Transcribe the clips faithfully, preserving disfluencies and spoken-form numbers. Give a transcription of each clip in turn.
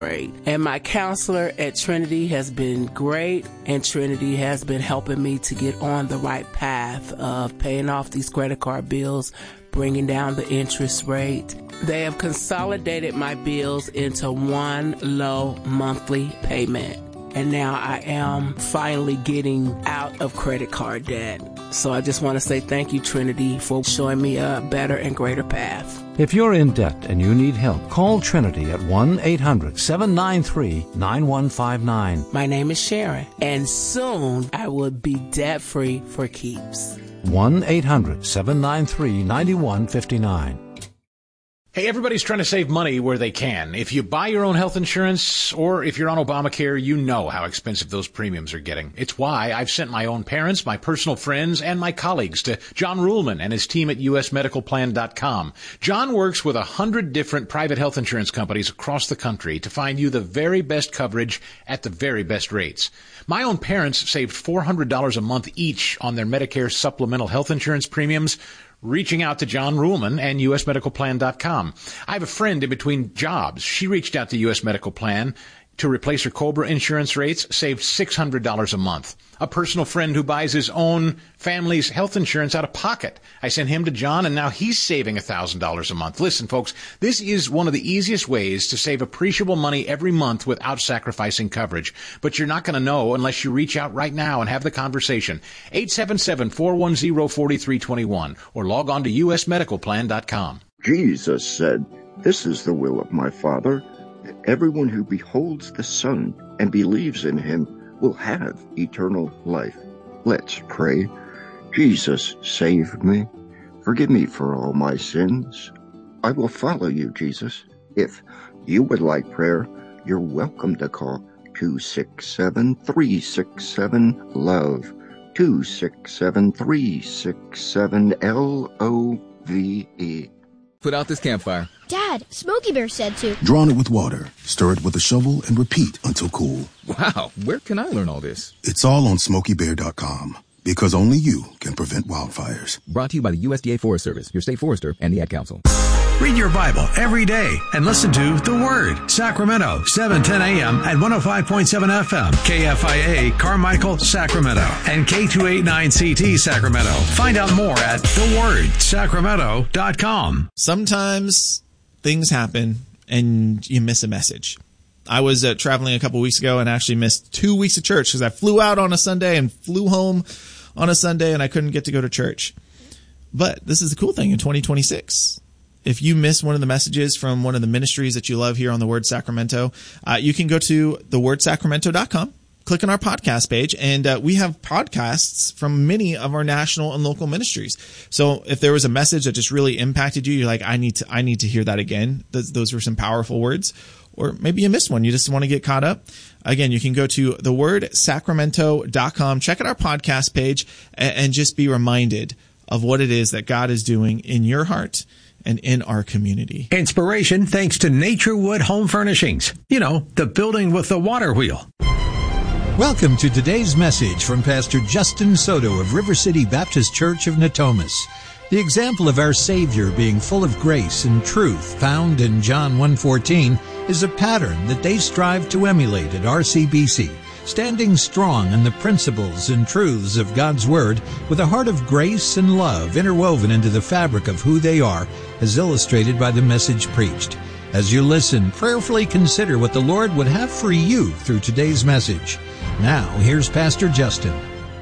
Great. And my counselor at Trinity has been great, and Trinity has been helping me to get on the right path of paying off these credit card bills, bringing down the interest rate. They have consolidated my bills into one low monthly payment. And now I am finally getting out of credit card debt. So I just want to say thank you, Trinity, for showing me a better and greater path. If you're in debt and you need help, call Trinity at one eight hundred seven nine three nine one five nine. My name is Sharon, and soon I will be debt-free for keeps. one eight hundred seven nine three nine one five nine. Hey, everybody's trying to save money where they can. If you buy your own health insurance or if you're on Obamacare, you know how expensive those premiums are getting. It's why I've sent my own parents, my personal friends, and my colleagues to John Ruhlman and his team at U S medical plan dot com. John works with a hundred different private health insurance companies across the country to find you the very best coverage at the very best rates. My own parents saved four hundred dollars a month each on their Medicare supplemental health insurance premiums, reaching out to John Ruhlman and U S medical plan dot com. I have a friend in between jobs. She reached out to U S Medical Plan to replace her COBRA insurance rates, saved six hundred dollars a month. A personal friend who buys his own family's health insurance out of pocket. I sent him to John, and now he's saving one thousand dollars a month. Listen, folks, this is one of the easiest ways to save appreciable money every month without sacrificing coverage. But you're not going to know unless you reach out right now and have the conversation. eight seven seven, four one zero, four three two one or log on to U S medical plan dot com. Jesus said, "This is the will of my Father, that everyone who beholds the Son and believes in him will have eternal life." Let's pray. Jesus, save me. Forgive me for all my sins. I will follow you, Jesus. If you would like prayer, you're welcome to call two six seven, three six seven, LOVE, two six seven, three six seven, L O V E. Put out this campfire. Dad, Smokey Bear said to. Drawn it with water, stir it with a shovel, and repeat until cool. Wow, where can I learn all this? It's all on Smokey Bear dot com, because only you can prevent wildfires. Brought to you by the U S D A Forest Service, your state forester, and the Ad Council. Read your Bible every day and listen to The Word, Sacramento, seven ten a.m. at one oh five point seven F M, K F I A, Carmichael, Sacramento, and K two eighty-nine C T, Sacramento. Find out more at the word sacramento dot com. Sometimes things happen and you miss a message. I was uh, traveling a couple weeks ago and actually missed two weeks of church because I flew out on a Sunday and flew home on a Sunday and I couldn't get to go to church. But this is the cool thing in twenty twenty-six. If you miss one of the messages from one of the ministries that you love here on The Word Sacramento, uh, you can go to the word sacramento dot com, click on our podcast page, and uh, we have podcasts from many of our national and local ministries. So if there was a message that just really impacted you, you're like, I need to, I need to hear that again. Those, those were some powerful words. Or maybe you missed one. You just want to get caught up. Again, you can go to the word sacramento dot com, check out our podcast page, and, and just be reminded of what it is that God is doing in your heart and in our community. Inspiration thanks to Naturewood Home Furnishings. You know, the building with the water wheel. Welcome to today's message from Pastor Justin Soto of River City Baptist Church of Natomas. The example of our Savior being full of grace and truth found in John one fourteen is a pattern that they strive to emulate at R C B C, standing strong in the principles and truths of God's Word with a heart of grace and love interwoven into the fabric of who they are, as illustrated by the message preached. As you listen, prayerfully consider what the Lord would have for you through today's message. Now, here's Pastor Justin.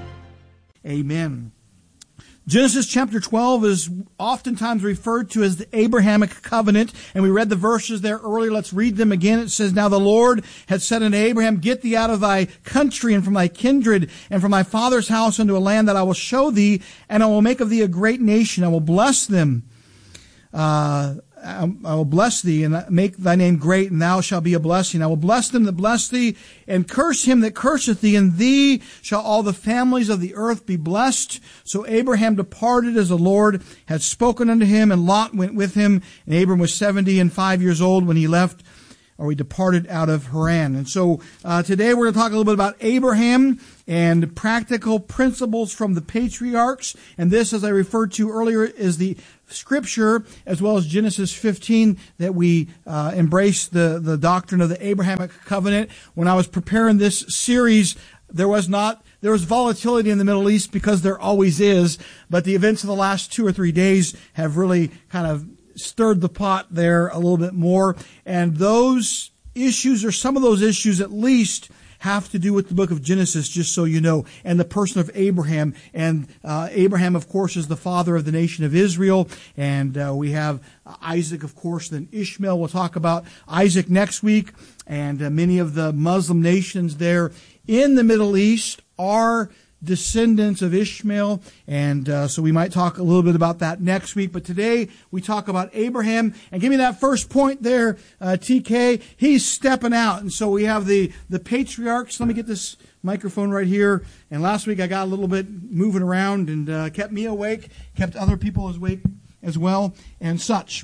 Amen. Genesis chapter twelve is oftentimes referred to as the Abrahamic covenant, and we read the verses there earlier. Let's read them again. It says, "Now the Lord had said unto Abraham, Get thee out of thy country and from thy kindred and from thy father's house unto a land that I will show thee, and I will make of thee a great nation. I will bless them. Uh, I will bless thee and make thy name great, and thou shalt be a blessing. I will bless them that bless thee, and curse him that curseth thee, and thee shall all the families of the earth be blessed. So Abraham departed as the Lord had spoken unto him, and Lot went with him. And Abram was seventy and five years old when he left or we departed out of Haran. And so uh, today we're going to talk a little bit about Abraham and practical principles from the patriarchs. And this, as I referred to earlier, is the scripture, as well as Genesis fifteen, that we uh, embrace the, the doctrine of the Abrahamic covenant. When I was preparing this series, there was not, there was volatility in the Middle East, because there always is, but the events of the last two or three days have really kind of stirred the pot there a little bit more. And those issues, or some of those issues at least, have to do with the book of Genesis, just so you know, and the person of Abraham. And uh, Abraham, of course, is the father of the nation of Israel. And uh, we have Isaac, of course, then Ishmael. We'll talk about Isaac next week. And uh, many of the Muslim nations there in the Middle East are descendants of Ishmael, and uh, so we might talk a little bit about that next week. But today we talk about Abraham. And give me that first point there, uh, T K. He's stepping out, and so we have the the patriarchs. Let me get this microphone right here. And last week I got a little bit moving around and uh, kept me awake, kept other people awake as well, and such.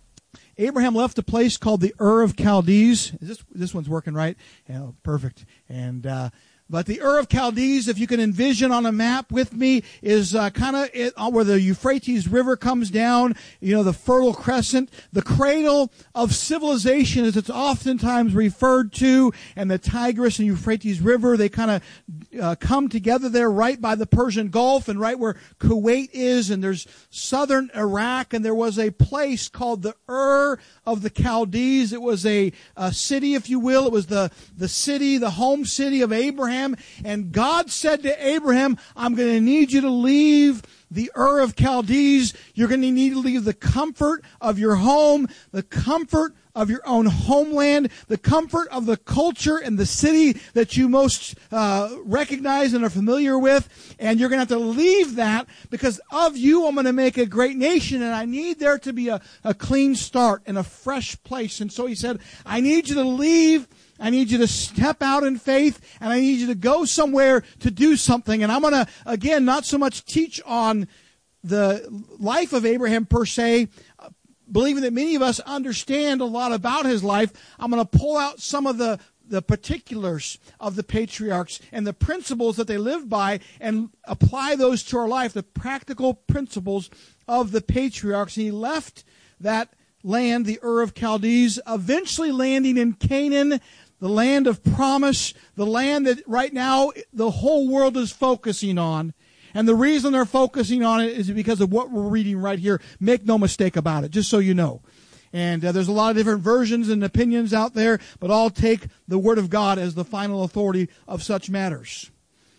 Abraham left a place called the Ur of Chaldees. Is this this one's working right? Yeah, perfect. And uh, But the Ur of Chaldees, if you can envision on a map with me, is uh, kind of where the Euphrates River comes down, you know, the Fertile Crescent, the cradle of civilization, as it's oftentimes referred to, and the Tigris and Euphrates River, they kind of uh, come together there right by the Persian Gulf and right where Kuwait is, and there's southern Iraq, and there was a place called the Ur of the Chaldees. It was a, a city, if you will. It was the, the city, the home city of Abraham. And God said to Abraham, I'm going to need you to leave the Ur of Chaldees. You're going to need to leave the comfort of your home, the comfort of your own homeland, the comfort of the culture and the city that you most uh, recognize and are familiar with. And you're going to have to leave that, because of you I'm going to make a great nation, and I need there to be a, a clean start and a fresh place. And so he said, I need you to leave. I need you to step out in faith, and I need you to go somewhere to do something. And I'm going to, again, not so much teach on the life of Abraham per se, believing that many of us understand a lot about his life. I'm going to pull out some of the, the particulars of the patriarchs and the principles that they lived by and apply those to our life, the practical principles of the patriarchs. And he left that land, the Ur of Chaldees, eventually landing in Canaan, the land of promise, the land that right now the whole world is focusing on. And the reason they're focusing on it is because of what we're reading right here. Make no mistake about it, just so you know. And uh, there's a lot of different versions and opinions out there, but all take the Word of God as the final authority of such matters.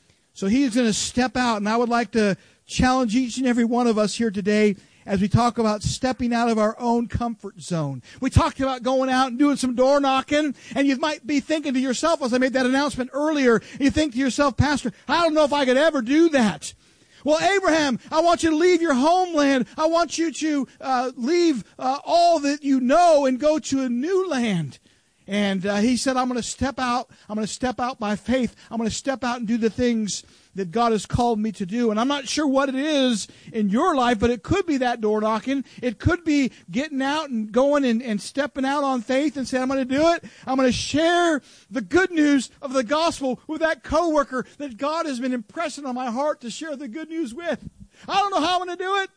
So he's going to step out, and I would like to challenge each and every one of us here today as we talk about stepping out of our own comfort zone. We talked about going out and doing some door knocking, and you might be thinking to yourself, as I made that announcement earlier, you think to yourself, Pastor, I don't know if I could ever do that. Well, Abraham, I want you to leave your homeland. I want you to uh, leave uh, all that you know and go to a new land. And uh, he said, I'm going to step out. I'm going to step out by faith. I'm going to step out and do the things that God has called me to do. And I'm not sure what it is in your life, but it could be that door knocking. It could be getting out and going and, and stepping out on faith and saying, I'm going to do it. I'm going to share the good news of the gospel with that coworker that God has been impressing on my heart to share the good news with. I don't know how I'm going to do it,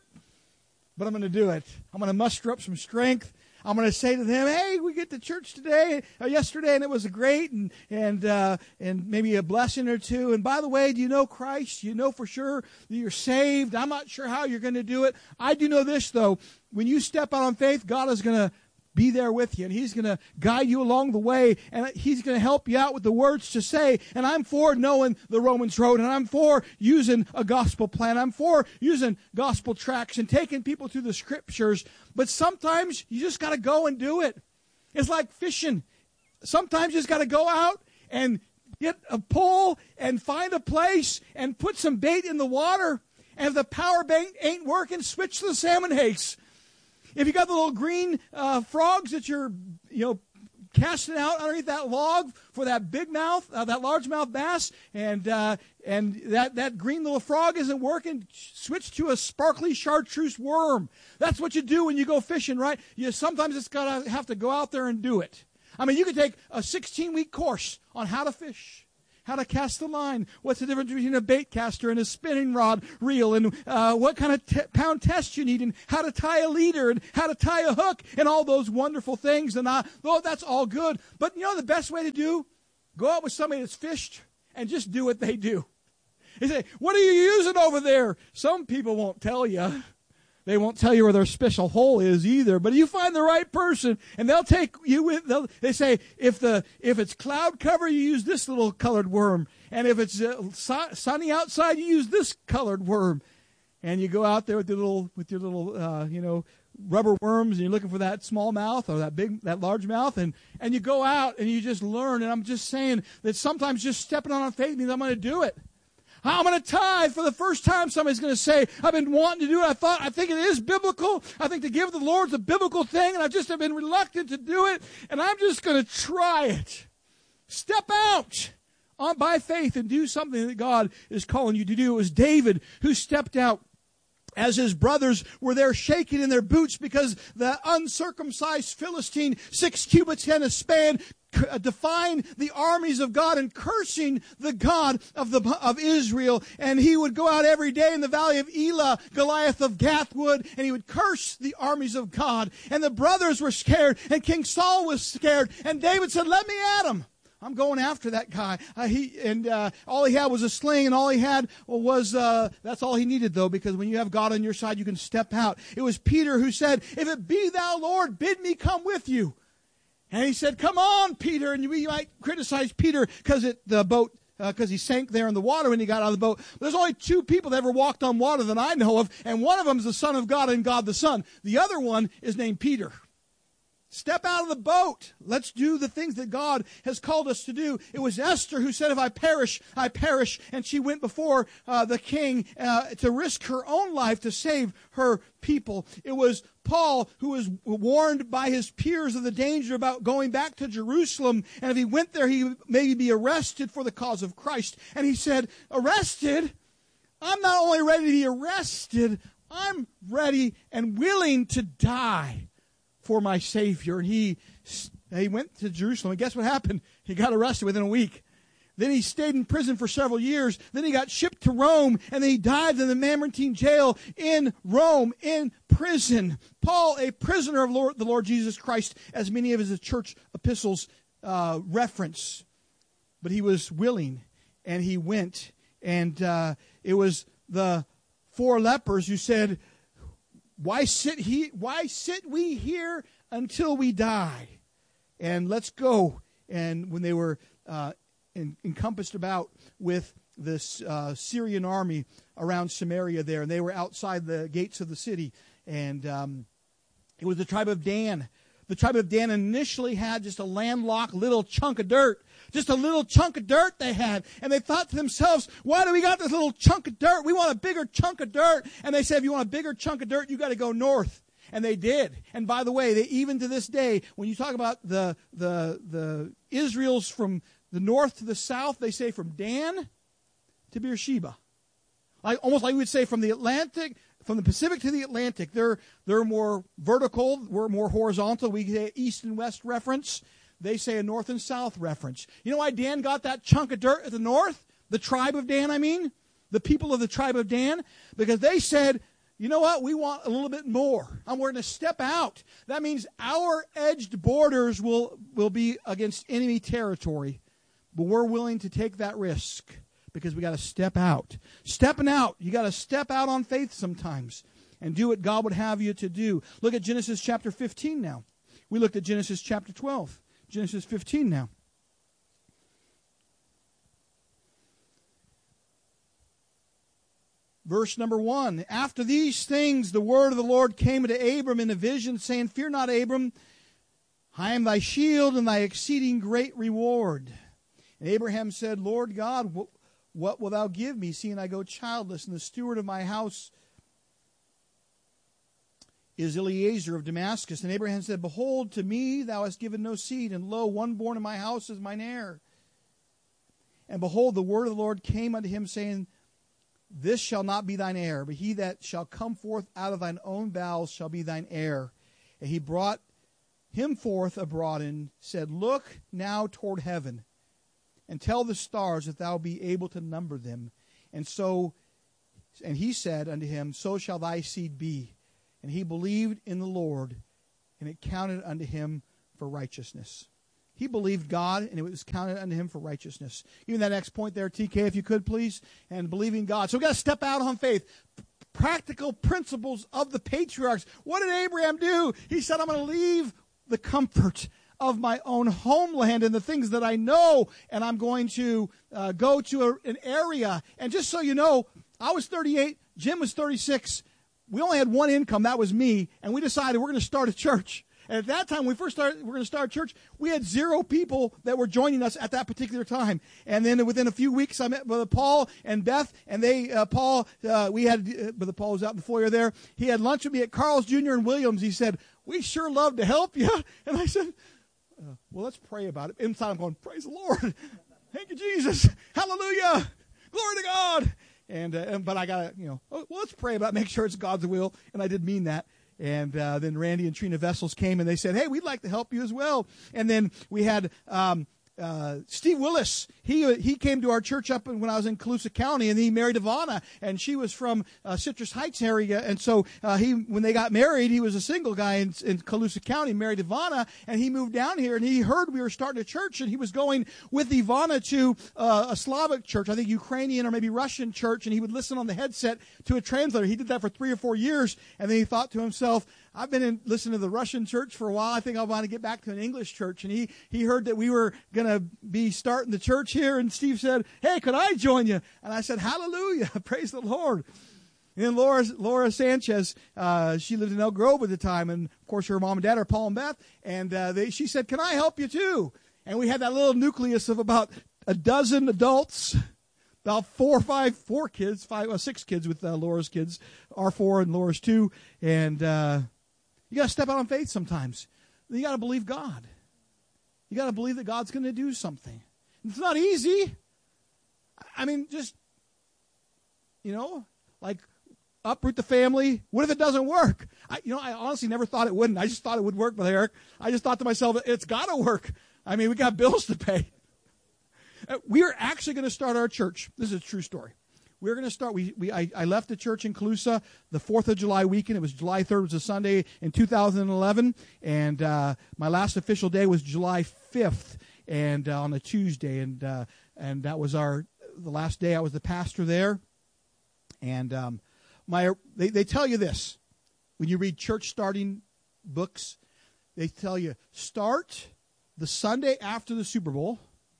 but I'm going to do it. I'm going to muster up some strength. I'm going to say to them, hey, we get to church today, uh, yesterday, and it was great, and and uh, and maybe a blessing or two. And by the way, do you know Christ? You know for sure that you're saved. I'm not sure how you're going to do it. I do know this, though. When you step out on faith, God is going to be there with you, and He's going to guide you along the way, and He's going to help you out with the words to say. And I'm for knowing the Romans road, and I'm for using a gospel plan. I'm for using gospel tracts and taking people through the scriptures. But sometimes you just got to go and do it. It's like fishing. Sometimes you just got to go out and get a pole and find a place and put some bait in the water. And if the power bait ain't working, switch to the salmon haste. If you got the little green uh, frogs that you're, you know, casting out underneath that log for that big mouth, uh, that largemouth bass, and uh, and that, that green little frog isn't working, switch to a sparkly chartreuse worm. That's what you do when you go fishing, right? You sometimes just gotta have to go out there and do it. I mean, you could take a sixteen-week course on how to fish, how to cast the line, what's the difference between a bait caster and a spinning rod reel, and uh, what kind of t- pound test you need, and how to tie a leader, and how to tie a hook, and all those wonderful things. And I, oh, that's all good. But you know the best way to do? Go out with somebody that's fished and just do what they do. They say, what are you using over there? Some people won't tell you. They won't tell you where their special hole is either. But you find the right person, and they'll take you with. They say if the if it's cloud cover, you use this little colored worm, and if it's uh, su- sunny outside, you use this colored worm. And you go out there with your little with your little uh, you know rubber worms, and you're looking for that small mouth or that big that large mouth, and and you go out and you just learn. And I'm just saying that sometimes just stepping on faith means I'm going to do it. I'm going to tithe for the first time. Somebody's going to say, I've been wanting to do it. I thought, I think it is biblical. I think to give the Lord's a biblical thing, and I just have been reluctant to do it, and I'm just going to try it. Step out on by faith and do something that God is calling you to do. It was David who stepped out as his brothers were there shaking in their boots because the uncircumcised Philistine, six cubits and a span, defying the armies of God and cursing the God of the of Israel. And he would go out every day in the valley of Elah, Goliath of Gath would, and he would curse the armies of God. And the brothers were scared, and King Saul was scared. And David said, let me at him. I'm going after that guy. Uh, he and uh, all he had was a sling, and all he had was uh, that's all he needed, though, because when you have God on your side, you can step out. It was Peter who said, "If it be thou, Lord, bid me come with you." And he said, "Come on, Peter." And we might criticize Peter because the boat because uh, he sank there in the water when he got out of the boat. There's only two people that ever walked on water that I know of, and one of them is the Son of God and God the Son. The other one is named Peter. Step out of the boat. Let's do the things that God has called us to do. It was Esther who said, if I perish, I perish. And she went before uh, the king uh, to risk her own life to save her people. It was Paul who was warned by his peers of the danger about going back to Jerusalem. And if he went there, he would maybe be arrested for the cause of Christ. And he said, arrested? I'm not only ready to be arrested, I'm ready and willing to die for my Savior. And he he went to Jerusalem, and guess what happened? He got arrested within a week. Then he stayed in prison for several years. Then he got shipped to Rome, and then he died in the Mamertine jail in Rome, in prison. Paul, a prisoner of Lord, the Lord Jesus Christ, as many of his church epistles uh, reference. But he was willing, and he went. And uh, it was the four lepers who said, Why sit he? Why sit we here until we die? And let's go. And when they were uh, en- encompassed about with this uh, Syrian army around Samaria there, and they were outside the gates of the city, and um, it was the tribe of Dan. The tribe of Dan initially had just a landlocked little chunk of dirt. Just a little chunk of dirt they had. And they thought to themselves, why do we got this little chunk of dirt? We want a bigger chunk of dirt. And they said, if you want a bigger chunk of dirt, you got to go north. And they did. And by the way, they even to this day, when you talk about the the the Israels from the north to the south, they say from Dan to Beersheba. Like almost like we would say from the Atlantic, from the Pacific to the Atlantic. They're they're more vertical, we're more horizontal. We say east and west reference. They say a north and south reference. You know why Dan got that chunk of dirt at the north? The tribe of Dan, I mean. The people of the tribe of Dan. Because they said, you know what? We want a little bit more. And we're going to step out. That means our edged borders will, will be against enemy territory. But we're willing to take that risk because we got to step out. Stepping out. You got to step out on faith sometimes and do what God would have you to do. Look at Genesis chapter fifteen now. We looked at Genesis chapter twelve. Genesis fifteen now. Verse number one. After these things, the word of the Lord came to Abram in a vision, saying, Fear not, Abram, I am thy shield and thy exceeding great reward. And Abraham said, Lord God, what, what wilt thou give me, seeing I go childless, and the steward of my house is Eliezer of Damascus. And Abraham said, Behold, to me thou hast given no seed, and lo, one born in my house is mine heir. And behold, the word of the Lord came unto him, saying, This shall not be thine heir, but he that shall come forth out of thine own bowels shall be thine heir. And he brought him forth abroad and said, Look now toward heaven, and tell the stars if thou be able to number them. And so, and he said unto him, So shall thy seed be. And he believed in the Lord, and it counted unto him for righteousness. He believed God, and it was counted unto him for righteousness. Even that next point there, T K, if you could, please. And believing God. So we've got to step out on faith. Practical principles of the patriarchs. What did Abraham do? He said, I'm going to leave the comfort of my own homeland and the things that I know, and I'm going to uh, go to a, an area. And just so you know, I was thirty-eight, Jim was thirty-six. We only had one income, that was me, and we decided we're going to start a church. And at that time, when we first started, we were going to start a church, we had zero people that were joining us at that particular time. And then within a few weeks, I met Brother Paul and Beth, and they, uh, Paul, uh, we had, uh, Brother Paul was out in the foyer there. He had lunch with me at Carl's Junior and Williams. He said, we sure love to help you. And I said, uh, well, let's pray about it. Inside, I'm going, praise the Lord. Thank you, Jesus. Hallelujah. Glory to God. And, uh, and but I got to, you know, well, let's pray about it, make sure it's God's will. And I did mean that. And uh, then Randy and Trina Vessels came, and they said, hey, we'd like to help you as well. And then we had um, uh, Steve Willis. He he came to our church up when I was in Colusa County, and he married Ivana, and she was from uh, Citrus Heights area. And so uh, he, when they got married, he was a single guy in, in Colusa County, married Ivana, and he moved down here, and he heard we were starting a church, and he was going with Ivana to uh, a Slavic church, I think Ukrainian or maybe Russian church, and he would listen on the headset to a translator. He did that for three or four years, and then he thought to himself, I've been in, listening to the Russian church for a while. I think I want to get back to an English church. And he, he heard that we were going to be starting the church here. And Steve said, hey, could I join you? And I said, hallelujah. Praise the Lord. And then Laura, Laura Sanchez, uh, she lived in Elk Grove at the time. And, of course, her mom and dad are Paul and Beth. And uh, they, she said, can I help you too? And we had that little nucleus of about a dozen adults, about four or five, four kids, five, uh, six kids with uh, Laura's kids, our four and Laura's two. And uh, you got to step out on faith sometimes. You got to believe God. You got to believe that God's going to do something. It's not easy. I mean, just, you know, like uproot the family. What if it doesn't work? I, you know, I honestly never thought it wouldn't. I just thought it would work with Eric. I just thought to myself, it's got to work. I mean, we got bills to pay. We are actually going to start our church. This is a true story. We're going to start. We, we I, I left the church in Colusa the fourth of July weekend. It was July third, was a Sunday in two thousand eleven. And uh, my last official day was July fifth and uh, on a Tuesday. And uh, and that was our the last day I was the pastor there. And um, my they, they tell you this. When you read church starting books, they tell you start the Sunday after the Super Bowl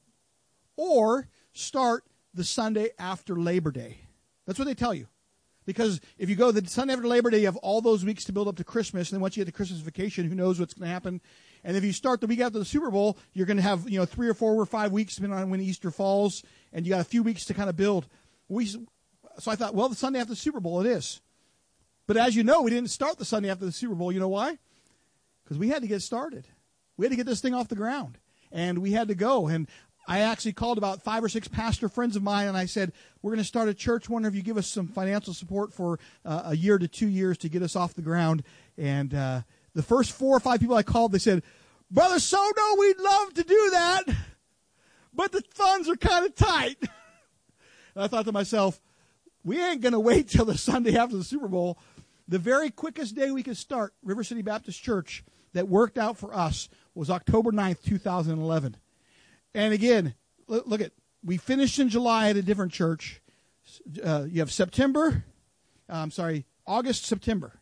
or start the Sunday after Labor Day. That's what they tell you. Because if you go the Sunday after Labor Day, you have all those weeks to build up to Christmas. And then once you get to Christmas vacation, who knows what's going to happen. And if you start the week after the Super Bowl, you're going to have, you know, three or four or five weeks depending on when Easter falls. And you got a few weeks to kind of build. We, so I thought, well, the Sunday after the Super Bowl it is. But as you know, we didn't start the Sunday after the Super Bowl. You know why? Because we had to get started. We had to get this thing off the ground. And we had to go. And I actually called about five or six pastor friends of mine, and I said, we're going to start a church. Wonder if you give us some financial support for uh, a year to two years to get us off the ground. And uh, the first four or five people I called, they said, Brother Soto, we'd love to do that, but the funds are kind of tight. And I thought to myself, we ain't going to wait till the Sunday after the Super Bowl. The very quickest day we could start River City Baptist Church that worked out for us was October ninth, two thousand eleven. And again, look, look at, we finished in July at a different church. Uh, you have September, uh, I'm sorry, August, September.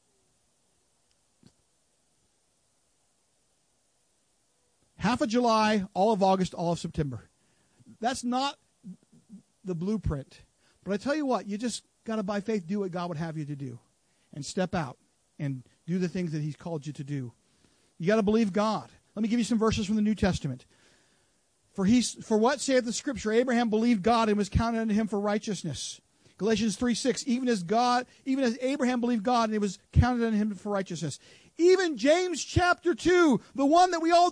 Half of July, all of August, all of September. That's not the blueprint. But I tell you what, you just got to by faith do what God would have you to do. And step out and do the things that He's called you to do. You got to believe God. Let me give you some verses from the New Testament. For he, for what saith the Scripture? Abraham believed God and was counted unto him for righteousness. Galatians three six. Even as God, even as Abraham believed God, and it was counted unto him for righteousness. Even James chapter two, the one that we all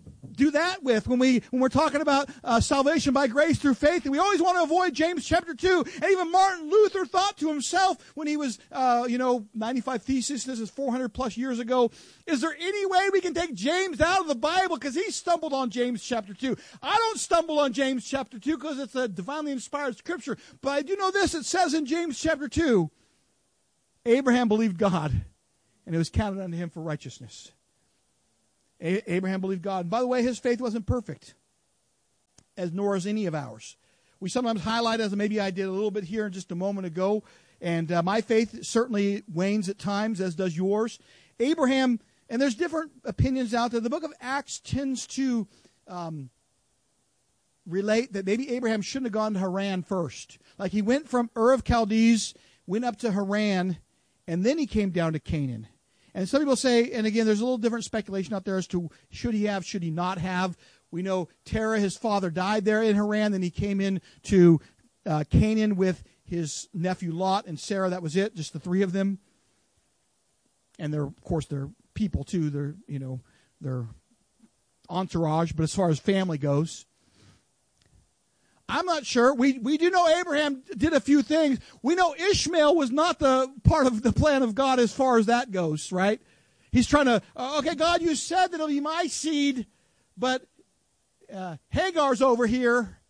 do that with when we when we're talking about uh, salvation by grace through faith, and we always want to avoid James chapter two. And even Martin Luther thought to himself when he was, uh, you know, ninety-five Theses. This is four hundred plus years ago. Is there any way we can take James out of the Bible because he stumbled on James chapter two? I don't stumble on James chapter two because it's a divinely inspired scripture. But I do know this: it says in James chapter two, Abraham believed God, and it was counted unto him for righteousness. Abraham believed God. And by the way, his faith wasn't perfect, as nor is any of ours. We sometimes highlight, as maybe I did a little bit here in just a moment ago, and uh, my faith certainly wanes at times, as does yours. Abraham, and there's different opinions out there. The book of Acts tends to um, relate that maybe Abraham shouldn't have gone to Haran first. Like he went from Ur of Chaldees, went up to Haran, and then he came down to Canaan. And some people say, and again, there's a little different speculation out there as to should he have, should he not have. We know Terah, his father, died there in Haran. Then he came in to uh, Canaan with his nephew Lot and Sarah. That was it, just the three of them. And they're, of course, they're people too. They're, you know, they're entourage. But as far as family goes, I'm not sure. We we do know Abraham did a few things. We know Ishmael was not the part of the plan of God as far as that goes, right? He's trying to, uh, okay, God, you said that it'll be my seed, but uh, Hagar's over here.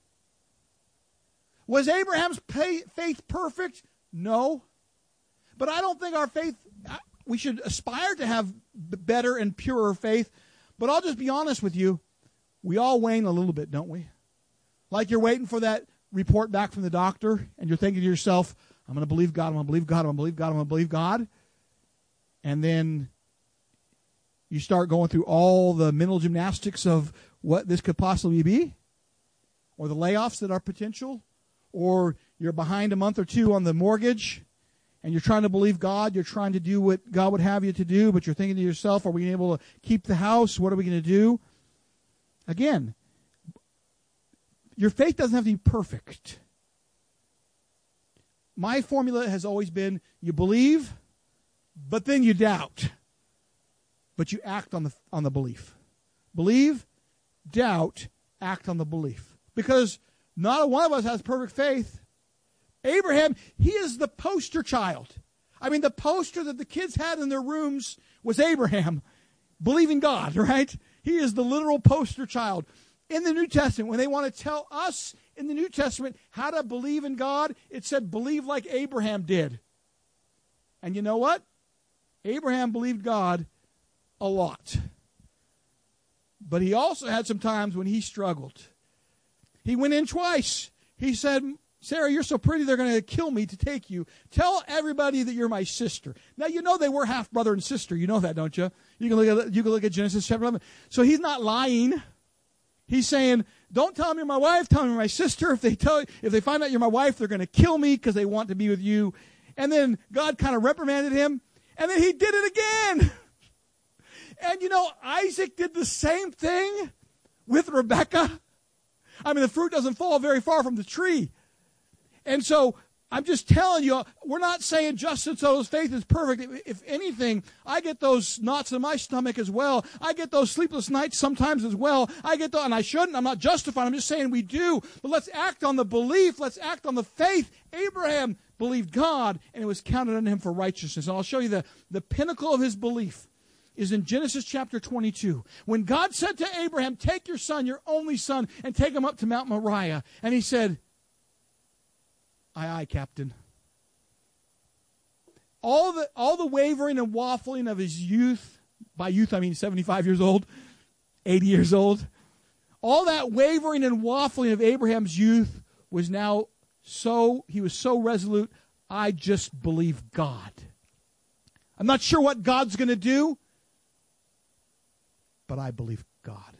Was Abraham's pay, faith perfect? No. But I don't think our faith, we should aspire to have better and purer faith. But I'll just be honest with you. We all wane a little bit, don't we? Like you're waiting for that report back from the doctor, and you're thinking to yourself, I'm going to believe God, I'm going to believe God, I'm going to believe God, I'm going to believe God. And then you start going through all the mental gymnastics of what this could possibly be, or the layoffs that are potential, or you're behind a month or two on the mortgage, and you're trying to believe God, you're trying to do what God would have you to do, but you're thinking to yourself, are we able to keep the house? What are we going to do? Again, your faith doesn't have to be perfect. My formula has always been you believe, but then you doubt. But you act on the on the belief. Believe, doubt, act on the belief. Because not one of us has perfect faith. Abraham, he is the poster child. I mean, the poster that the kids had in their rooms was Abraham, believing God, right? He is the literal poster child. In the New Testament, when they want to tell us in the New Testament how to believe in God, it said believe like Abraham did. And you know what? Abraham believed God a lot. But he also had some times when he struggled. He went in twice. He said, Sarah, you're so pretty they're going to kill me to take you. Tell everybody that you're my sister. Now, you know they were half brother and sister. You know that, don't you? You can look at, you can look at Genesis chapter eleven. So he's not lying. He's saying, don't tell them you're my wife, tell them you're my sister. If they tell, if they find out you're my wife, they're going to kill me because they want to be with you. And then God kind of reprimanded him, and then he did it again. And you know, Isaac did the same thing with Rebekah. I mean, the fruit doesn't fall very far from the tree. And so I'm just telling you, we're not saying Justin Soto's faith is perfect. If anything, I get those knots in my stomach as well. I get those sleepless nights sometimes as well. I get those, and I shouldn't. I'm not justifying. I'm just saying we do. But let's act on the belief. Let's act on the faith. Abraham believed God, and it was counted unto him for righteousness. And I'll show you the, the pinnacle of his belief is in Genesis chapter twenty-two. When God said to Abraham, take your son, your only son, and take him up to Mount Moriah. And he said, Aye, aye, Captain. All the all the wavering and waffling of his youth, by youth I mean seventy-five years old, eighty years old, all that wavering and waffling of Abraham's youth was now so, he was so resolute, I just believe God. I'm not sure what God's going to do, but I believe God.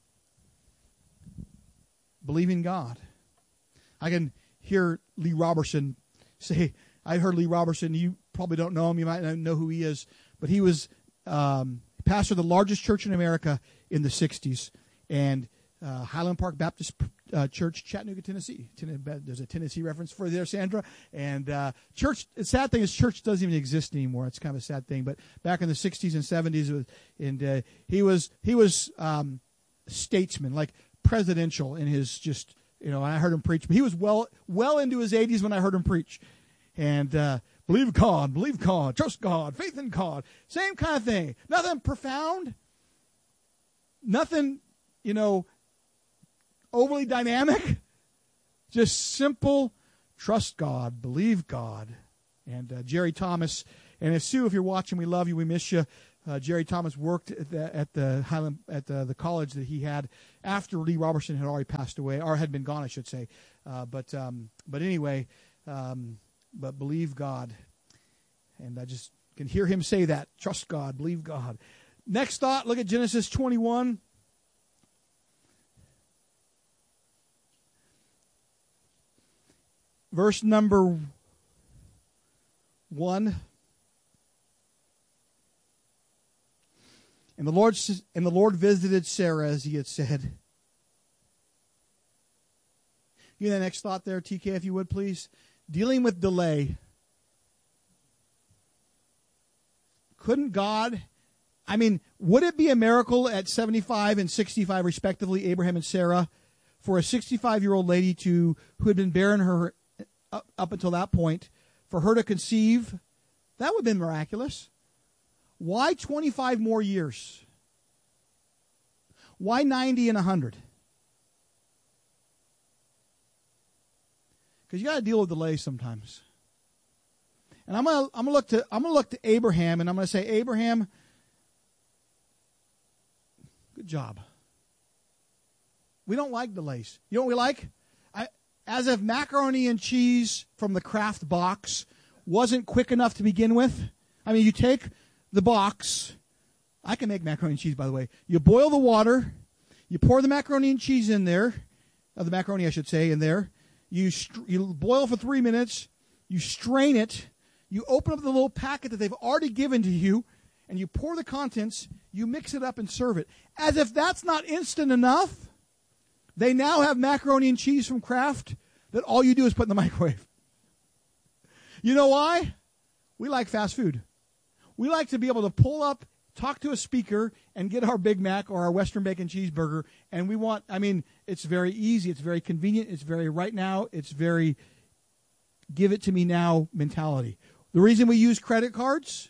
Believing God. I can hear Lee Robertson say, I heard Lee Robertson, you probably don't know him, you might not know who he is, but he was um, pastor of the largest church in America in the sixties, and uh, Highland Park Baptist uh, Church, Chattanooga, Tennessee. There's a Tennessee reference for there, Sandra. And uh, church, the sad thing is church doesn't even exist anymore. It's kind of a sad thing. But back in the sixties and seventies, it was, and uh, he was he was um, statesman, like presidential in his just, you know, I heard him preach. But he was well well into his eighties when I heard him preach. And uh, believe God, believe God, trust God, faith in God. Same kind of thing. Nothing profound. Nothing, you know, overly dynamic. Just simple, trust God, believe God. And uh, Jerry Thomas, and Sue, if you're watching, we love you, we miss you. Uh, Jerry Thomas worked at the, at the Highland at the, the college that he had after Lee Robertson had already passed away, or had been gone, I should say. Uh, but um, but anyway, um, but believe God, and I just can hear him say that. Trust God, believe God. Next thought. Look at Genesis twenty-one. Verse number one. And the Lord and the Lord visited Sarah as he had said. Give me that next thought there, T K, if you would, please. Dealing with delay. Couldn't God, I mean, would it be a miracle at seventy-five and sixty-five, respectively, Abraham and Sarah, for a sixty-five-year-old lady to who had been bearing her up, up until that point, for her to conceive? That would have been miraculous. Why twenty-five more years? Why ninety and one hundred? Because you got to deal with delays sometimes. And I'm gonna I'm gonna look to I'm gonna look to Abraham, and I'm gonna say, Abraham, good job. We don't like delays. You know what we like? I, as if macaroni and cheese from the Kraft box wasn't quick enough to begin with. I mean, you take the box. I can make macaroni and cheese, by the way. You boil the water. You pour the macaroni and cheese in there. Uh, the macaroni, I should say, in there. You str- you boil for three minutes. You strain it. You open up the little packet that they've already given to you, and you pour the contents. You mix it up and serve it. As if that's not instant enough, they now have macaroni and cheese from Kraft that all you do is put in the microwave. You know why? We like fast food. We like to be able to pull up, talk to a speaker, and get our Big Mac or our Western Bacon Cheeseburger. And we want, I mean, it's very easy. It's very convenient. It's very right now. It's very give it to me now mentality. The reason we use credit cards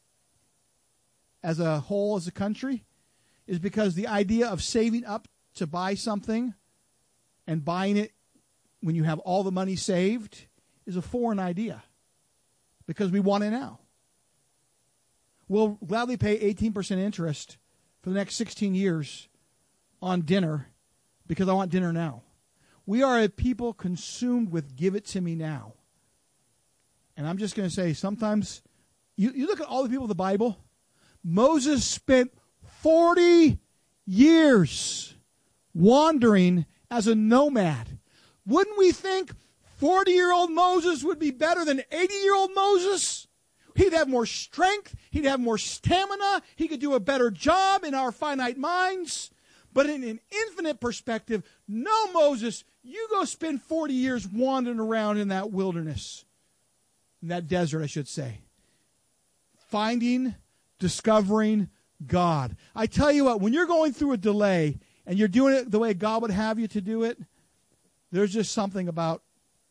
as a whole, as a country, is because the idea of saving up to buy something and buying it when you have all the money saved is a foreign idea because we want it now. We'll gladly pay eighteen percent interest for the next sixteen years on dinner because I want dinner now. We are a people consumed with give it to me now. And I'm just going to say, sometimes, you, you look at all the people in the Bible, Moses spent forty years wandering as a nomad. Wouldn't we think forty-year-old Moses would be better than eighty-year-old Moses? He'd have more strength. He'd have more stamina. He could do a better job in our finite minds. But in an infinite perspective, no, Moses, you go spend forty years wandering around in that wilderness, in that desert, I should say, finding, discovering God. I tell you what, when you're going through a delay and you're doing it the way God would have you to do it, there's just something about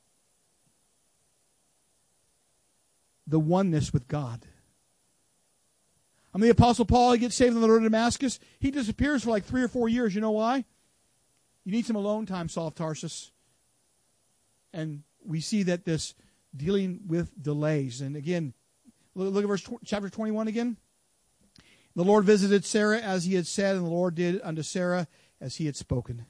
the oneness with God. I mean, the Apostle Paul, he gets saved on the road to Damascus. He disappears for like three or four years. You know why? You need some alone time, Saul of Tarsus. And we see that this dealing with delays. And again, look, look at verse tw- chapter twenty-one again. The Lord visited Sarah as he had said, and the Lord did unto Sarah as he had spoken.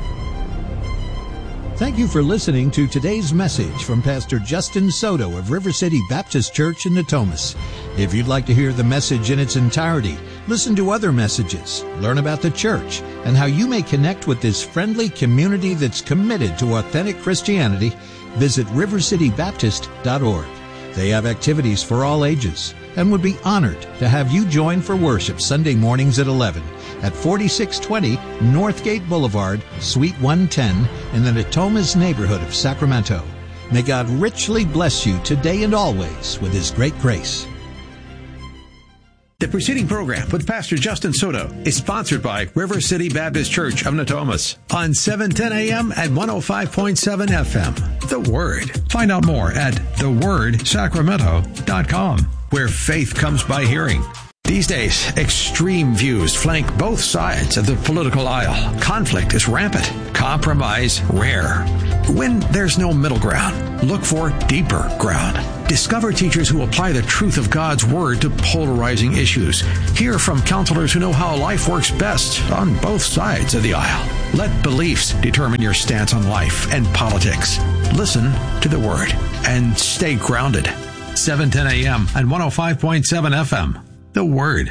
Thank you for listening to today's message from Pastor Justin Soto of River City Baptist Church in Natomas. If you'd like to hear the message in its entirety, listen to other messages, learn about the church, and how you may connect with this friendly community that's committed to authentic Christianity, visit river city baptist dot org. They have activities for all ages and would be honored to have you join for worship Sunday mornings at eleven at forty-six twenty Northgate Boulevard, Suite one ten in the Natomas neighborhood of Sacramento. May God richly bless you today and always with His great grace. The preceding program with Pastor Justin Soto is sponsored by River City Baptist Church of Natomas on seven ten a.m. and one oh five point seven F M. The Word. Find out more at the word sacramento dot com, where faith comes by hearing. These days, extreme views flank both sides of the political aisle. Conflict is rampant. Compromise rare. When there's no middle ground, look for deeper ground. Discover teachers who apply the truth of God's Word to polarizing issues. Hear from counselors who know how life works best on both sides of the aisle. Let beliefs determine your stance on life and politics. Listen to the Word and stay grounded. seven ten a.m. and one oh five point seven F M. The Word.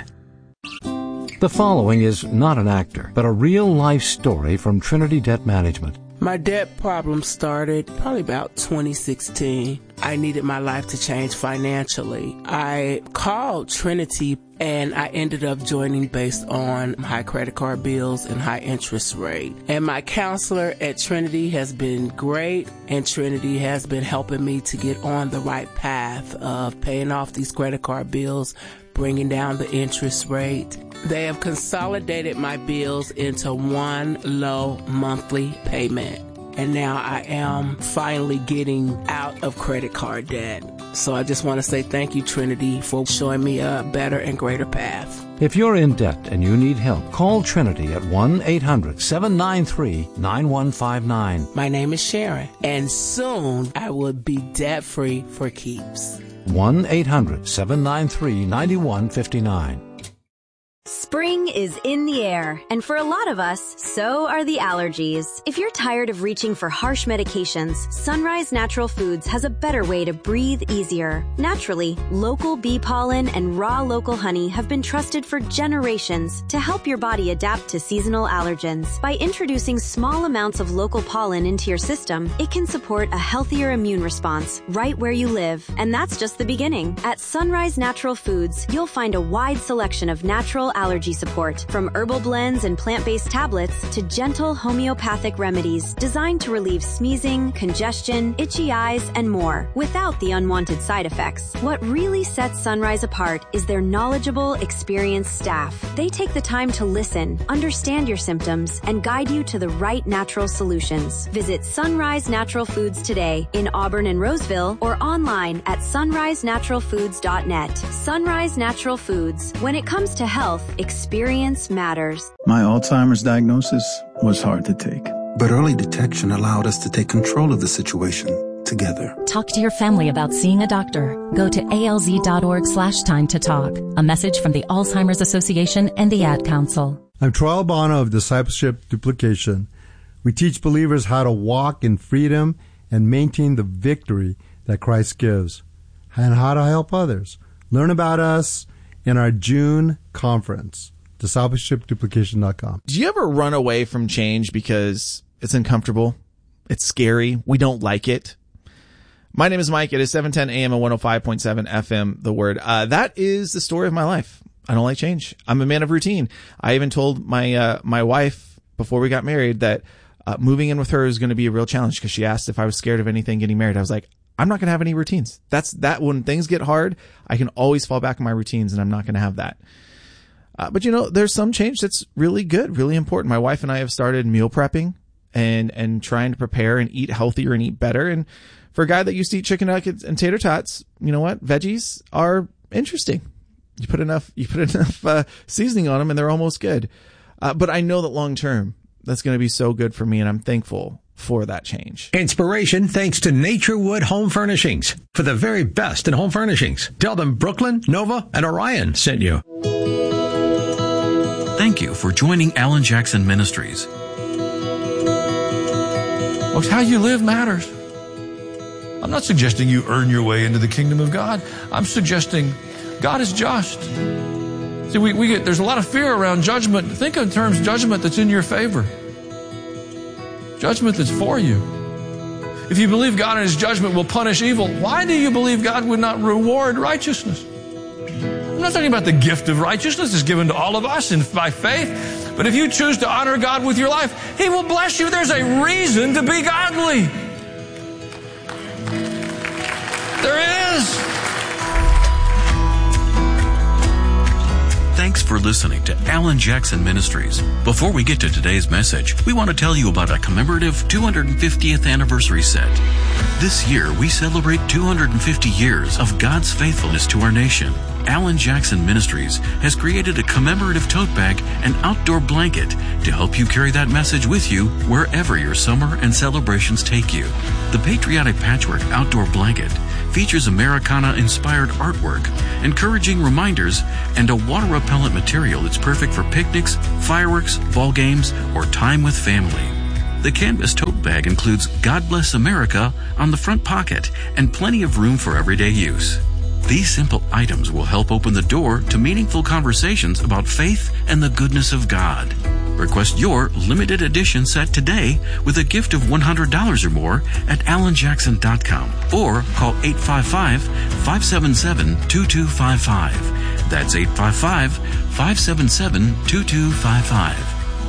The following is not an actor, but a real-life story from Trinity Debt Management. My debt problem started probably about twenty sixteen. I needed my life to change financially. I called Trinity and I ended up joining based on high credit card bills and high interest rate. And my counselor at Trinity has been great, and Trinity has been helping me to get on the right path of paying off these credit card bills, bringing down the interest rate. They have consolidated my bills into one low monthly payment. And now I am finally getting out of credit card debt. So I just want to say thank you, Trinity, for showing me a better and greater path. If you're in debt and you need help, call Trinity at one eight hundred seven nine three nine one five nine. My name is Sharon, and soon I will be debt-free for keeps. one eight hundred seven nine three nine one five nine. Spring is in the air, and for a lot of us, so are the allergies. If you're tired of reaching for harsh medications, Sunrise Natural Foods has a better way to breathe easier. Naturally, local bee pollen and raw local honey have been trusted for generations to help your body adapt to seasonal allergens. By introducing small amounts of local pollen into your system, it can support a healthier immune response right where you live. And that's just the beginning. At Sunrise Natural Foods, you'll find a wide selection of natural allergy support, from herbal blends and plant-based tablets to gentle homeopathic remedies designed to relieve sneezing, congestion, itchy eyes, and more, without the unwanted side effects. What really sets Sunrise apart is their knowledgeable, experienced staff. They take the time to listen, understand your symptoms, and guide you to the right natural solutions. Visit Sunrise Natural Foods today in Auburn and Roseville, or online at sunrise natural foods dot net. Sunrise Natural Foods. When it comes to health, experience matters. My Alzheimer's diagnosis was hard to take. But early detection allowed us to take control of the situation together. Talk to your family about seeing a doctor. Go to A L Z dot org slash time to talk. A message from the Alzheimer's Association and the Ad Council. I'm Troy Albano of Discipleship Duplication. We teach believers how to walk in freedom and maintain the victory that Christ gives, and how to help others. Learn about us in our June conference, discipleship duplication dot com. Do you ever run away from change because it's uncomfortable? It's scary. We don't like it. My name is Mike. It is seven ten a.m. and one oh five point seven F M, The Word. Uh, that is the story of my life. I don't like change. I'm a man of routine. I even told my uh, my wife before we got married that uh, moving in with her is going to be a real challenge, because she asked if I was scared of anything getting married. I was like, I'm not going to have any routines. That's that when things get hard, I can always fall back on my routines, and I'm not going to have that. Uh, but you know, there's some change that's really good, really important. My wife and I have started meal prepping and, and trying to prepare and eat healthier and eat better. And for a guy that used to eat chicken nuggets and tater tots, you know what? Veggies are interesting. You put enough, you put enough, uh, seasoning on them and they're almost good. Uh, but I know that long term, that's going to be so good for me, and I'm thankful for that change. Inspiration thanks to Naturewood Home Furnishings. For the very best in home furnishings, tell them Brooklyn, Nova, and Orion sent you. Thank you for joining Alan Jackson Ministries. Folks, how you live matters. I'm not suggesting you earn your way into the kingdom of God. I'm suggesting God is just. See, we, we get, there's a lot of fear around judgment. Think in terms of judgment that's in your favor. Judgment that's for you. If you believe God in His judgment will punish evil, why do you believe God would not reward righteousness? I'm not talking about the gift of righteousness is given to all of us and by faith. But if you choose to honor God with your life, He will bless you. There's a reason to be godly. There is. for listening to Alan Jackson Ministries. Before we get to today's message, we want to tell you about a commemorative two hundred fiftieth anniversary set. This year, we celebrate two hundred fifty years of God's faithfulness to our nation. Alan Jackson Ministries has created a commemorative tote bag and outdoor blanket to help you carry that message with you wherever your summer and celebrations take you. The Patriotic Patchwork Outdoor Blanket features Americana-inspired artwork, encouraging reminders, and a water-repellent material that's perfect for picnics, fireworks, ball games, or time with family. The canvas tote bag includes God Bless America on the front pocket and plenty of room for everyday use. These simple items will help open the door to meaningful conversations about faith and the goodness of God. Request your limited edition set today with a gift of one hundred dollars or more at alan jackson dot com or call eight five five, five seven seven, two two five five. That's eight five five, five seven seven, two two five five.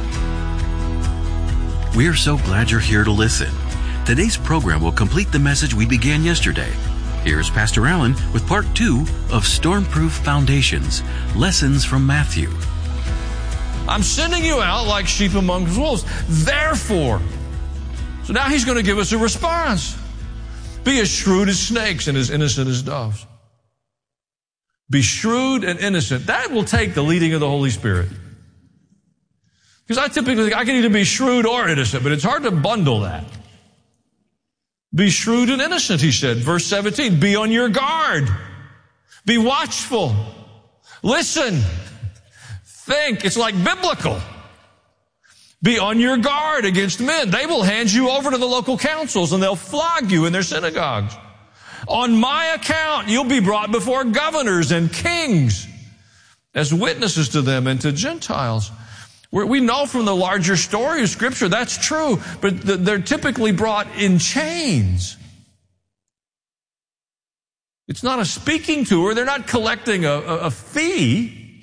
We're so glad you're here to listen. Today's program will complete the message we began yesterday. Here's Pastor Allen with part two of Stormproof Foundations, Lessons from Matthew. I'm sending you out like sheep among wolves. Therefore. So now he's going to give us a response. Be as shrewd as snakes and as innocent as doves. Be shrewd and innocent. That will take the leading of the Holy Spirit. Because I typically think I can either be shrewd or innocent, but it's hard to bundle that. Be shrewd and innocent, he said. Verse seventeen, be on your guard. Be watchful. Listen. Think. It's like biblical. Be on your guard against men. They will hand you over to the local councils and they'll flog you in their synagogues. On my account, you'll be brought before governors and kings as witnesses to them and to Gentiles. We know from the larger story of Scripture that's true, but they're typically brought in chains. It's not a speaking tour. They're not collecting a, a fee.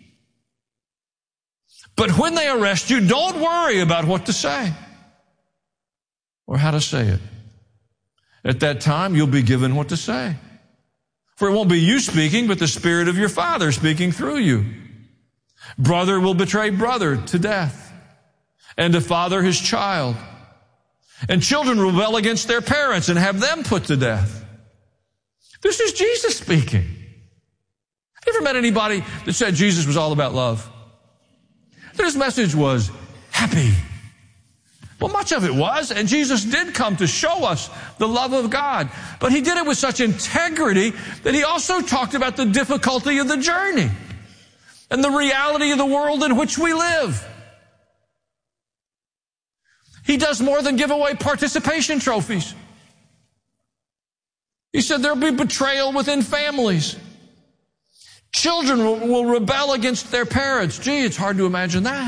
But when they arrest you, don't worry about what to say or how to say it. At that time, you'll be given what to say. For it won't be you speaking, but the Spirit of your Father speaking through you. Brother will betray brother to death, and a father his child. And children will rebel against their parents and have them put to death. This is Jesus speaking. Have you ever met anybody that said Jesus was all about love? That his message was happy. Well, much of it was, and Jesus did come to show us the love of God. But he did it with such integrity that he also talked about the difficulty of the journey and the reality of the world in which we live. He does more than give away participation trophies. He said there'll be betrayal within families. Children will, will rebel against their parents. Gee, it's hard to imagine that.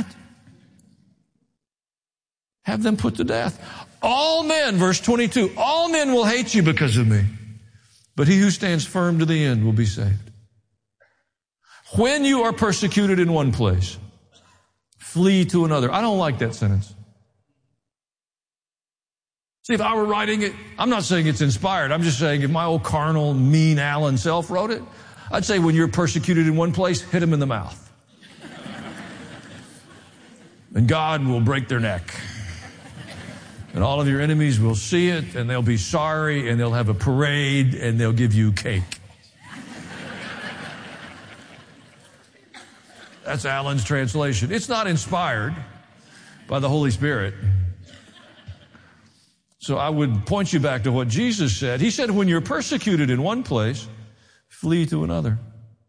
Have them put to death. All men, verse twenty-two, all men will hate you because of me, but he who stands firm to the end will be saved. When you are persecuted in one place, flee to another. I don't like that sentence. See, if I were writing it, I'm not saying it's inspired. I'm just saying if my old carnal, mean Alan self wrote it, I'd say when you're persecuted in one place, hit them in the mouth. And God will break their neck. And all of your enemies will see it, and they'll be sorry, and they'll have a parade, and they'll give you cake. That's Alan's translation. It's not inspired by the Holy Spirit. So I would point you back to what Jesus said. He said, when you're persecuted in one place, flee to another.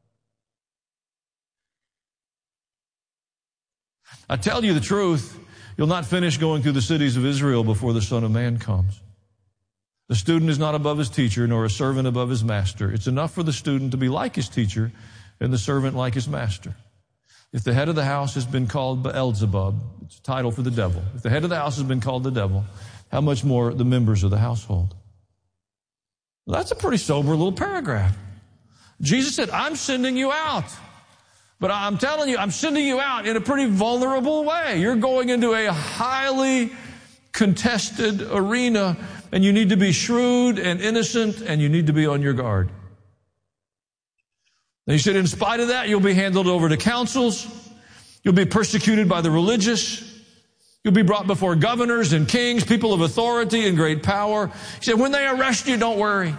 I tell you the truth, you'll not finish going through the cities of Israel before the Son of Man comes. The student is not above his teacher, nor a servant above his master. It's enough for the student to be like his teacher and the servant like his master. If the head of the house has been called Beelzebub, it's a title for the devil. If the head of the house has been called the devil, how much more the members of the household? Well, that's a pretty sober little paragraph. Jesus said, I'm sending you out. But I'm telling you, I'm sending you out in a pretty vulnerable way. You're going into a highly contested arena, and you need to be shrewd and innocent, and you need to be on your guard. And he said, in spite of that, you'll be handed over to councils, You'll be persecuted by the religious. You'll be brought before governors and kings, people of authority and great power. He said, when they arrest you, don't worry.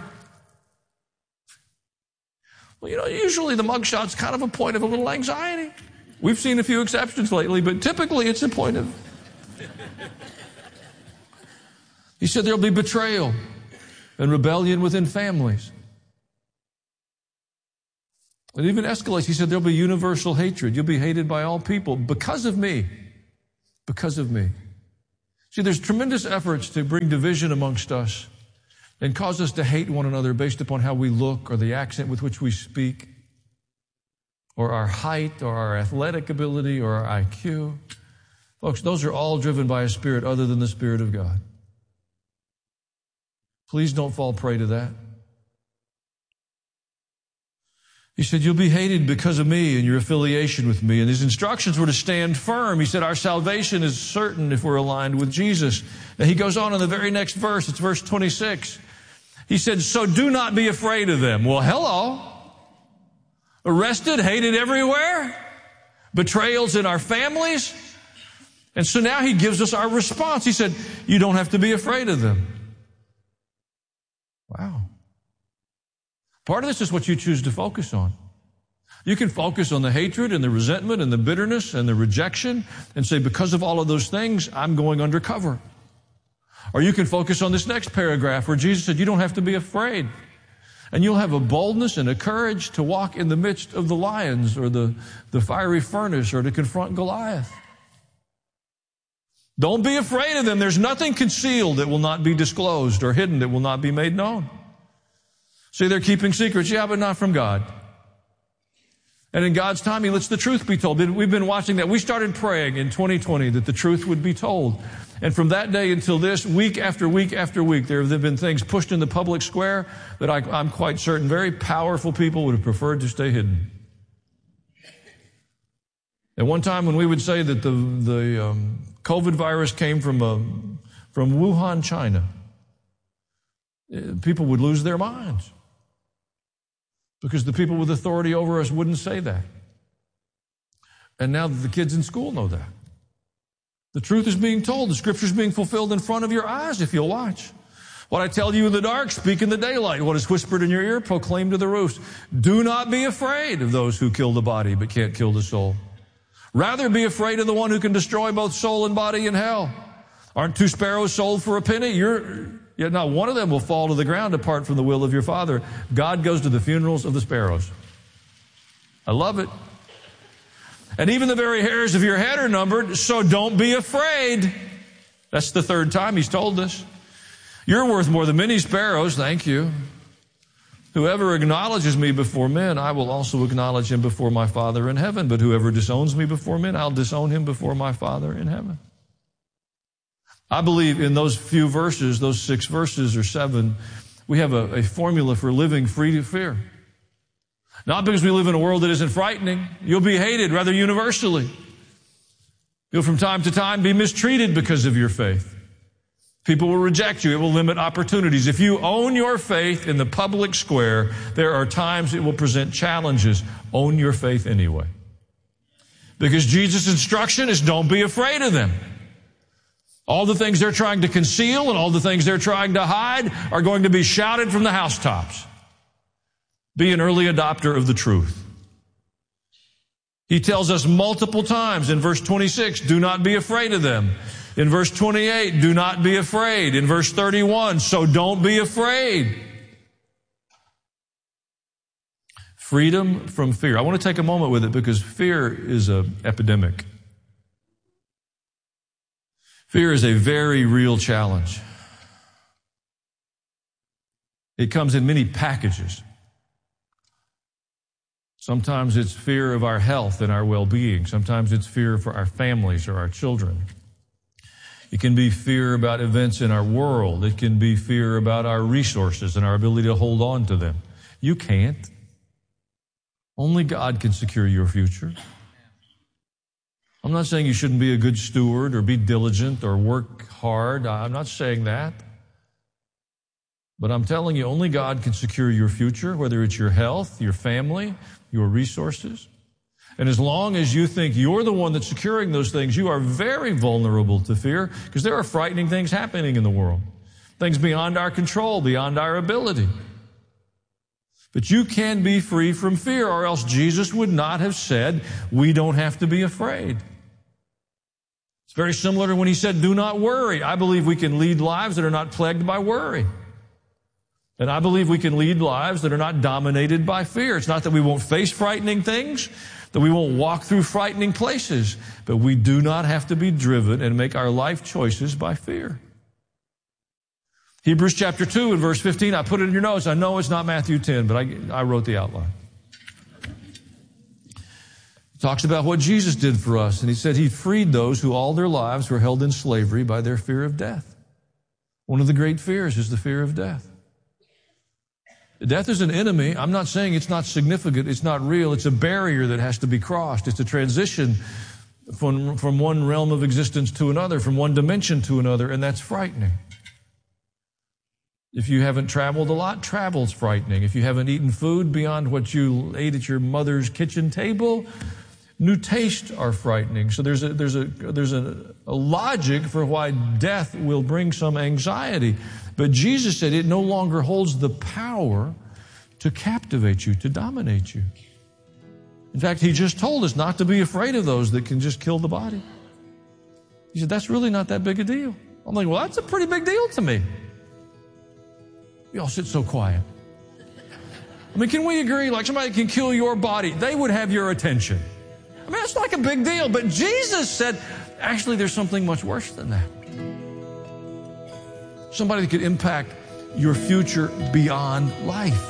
Well, you know, usually the mugshot's kind of a point of a little anxiety. We've seen a few exceptions lately, but typically it's a point of... He said there'll be betrayal and rebellion within families. It even escalates. He said there'll be universal hatred. You'll be hated by all people because of me. Because of me. See, there's tremendous efforts to bring division amongst us and cause us to hate one another based upon how we look or the accent with which we speak or our height or our athletic ability or our I Q. Folks, those are all driven by a spirit other than the Spirit of God. Please don't fall prey to that. He said, you'll be hated because of me and your affiliation with me. And his instructions were to stand firm. He said, our salvation is certain if we're aligned with Jesus. And he goes on in the very next verse. It's verse twenty-six. He said, so do not be afraid of them. Well, hello. Arrested, hated everywhere. Betrayals in our families. And so now he gives us our response. He said, you don't have to be afraid of them. Wow. Part of this is what you choose to focus on. You can focus on the hatred and the resentment and the bitterness and the rejection and say, because of all of those things, I'm going undercover. Or you can focus on this next paragraph where Jesus said, you don't have to be afraid. And you'll have a boldness and a courage to walk in the midst of the lions or the, the fiery furnace or to confront Goliath. Don't be afraid of them. There's nothing concealed that will not be disclosed or hidden that will not be made known. See, they're keeping secrets. Yeah, but not from God. And in God's time, He lets the truth be told. We've been watching that. We started praying in twenty twenty that the truth would be told. And from that day until this, week after week after week, there have been things pushed in the public square that I, I'm quite certain very powerful people would have preferred to stay hidden. At one time when we would say that the, the um, COVID virus came from, um, from Wuhan, China, people would lose their minds because the people with authority over us wouldn't say that. And now the kids in school know that. The truth is being told. The Scripture is being fulfilled in front of your eyes if you'll watch. What I tell you in the dark, speak in the daylight. What is whispered in your ear, proclaim to the roofs. Do not be afraid of those who kill the body but can't kill the soul. Rather be afraid of the one who can destroy both soul and body in hell. Aren't two sparrows sold for a penny? You're, yet not one of them will fall to the ground apart from the will of your Father. God goes to the funerals of the sparrows. I love it. And even the very hairs of your head are numbered, so don't be afraid. That's the third time He's told us. You're worth more than many sparrows, thank you. Whoever acknowledges me before men, I will also acknowledge him before my Father in heaven. But whoever disowns me before men, I'll disown him before my Father in heaven. I believe in those few verses, those six verses or seven, we have a, a formula for living free to fear. Not because we live in a world that isn't frightening. You'll be hated rather universally. You'll from time to time be mistreated because of your faith. People will reject you. It will limit opportunities. If you own your faith in the public square, there are times it will present challenges. Own your faith anyway. Because Jesus' instruction is don't be afraid of them. All the things they're trying to conceal and all the things they're trying to hide are going to be shouted from the housetops. Be an early adopter of the truth. He tells us multiple times in verse twenty-six, do not be afraid of them. In verse twenty-eight, do not be afraid. In verse thirty-one, so don't be afraid. Freedom from fear. I want to take a moment with it because fear is an epidemic. Fear is a very real challenge. It comes in many packages. Sometimes it's fear of our health and our well-being. Sometimes it's fear for our families or our children. It can be fear about events in our world. It can be fear about our resources and our ability to hold on to them. You can't. Only God can secure your future. I'm not saying you shouldn't be a good steward or be diligent or work hard. I'm not saying that. But I'm telling you, only God can secure your future, whether it's your health, your family, your resources. And as long as you think you're the one that's securing those things, you are very vulnerable to fear, because there are frightening things happening in the world. Things beyond our control, beyond our ability. But you can be free from fear, or else Jesus would not have said, we don't have to be afraid. It's very similar to when he said, do not worry. I believe we can lead lives that are not plagued by worry. And I believe we can lead lives that are not dominated by fear. It's not that we won't face frightening things, that we won't walk through frightening places, but we do not have to be driven and make our life choices by fear. Hebrews chapter two and verse fifteen, I put it in your notes. I know it's not Matthew ten, but I, I wrote the outline. It talks about what Jesus did for us, and he said he freed those who all their lives were held in slavery by their fear of death. One of the great fears is the fear of death. Death is an enemy. I'm not saying it's not significant. It's not real. It's a barrier that has to be crossed. It's a transition from, from one realm of existence to another, from one dimension to another, and that's frightening. If you haven't traveled a lot, travel's frightening. If you haven't eaten food beyond what you ate at your mother's kitchen table, new tastes are frightening. So there's a, there's a, there's a, a logic for why death will bring some anxiety. But Jesus said it no longer holds the power to captivate you, to dominate you. In fact, he just told us not to be afraid of those that can just kill the body. He said, that's really not that big a deal. I'm like, well, that's a pretty big deal to me. You all sit so quiet. I mean, can we agree, like somebody can kill your body, they would have your attention. I mean, it's like a big deal. But Jesus said, actually, there's something much worse than that. Somebody that could impact your future beyond life.